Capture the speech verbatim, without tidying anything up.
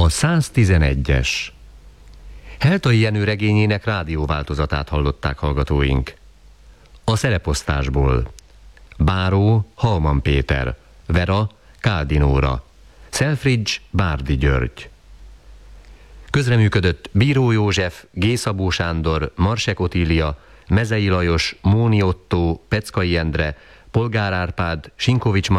A száztizenegyes. Heltai Jenő regényének rádióváltozatát hallották hallgatóink. A szereposztásból: Báró Halman Péter, Vera Káldi Nóra, Selfridge Bárdi György. Közreműködött Bíró József, G. Szabó Sándor, Marsek Otília, Mezei Lajos, Móni Ottó, Peckai Endre, Polgár Árpád, Sinkovics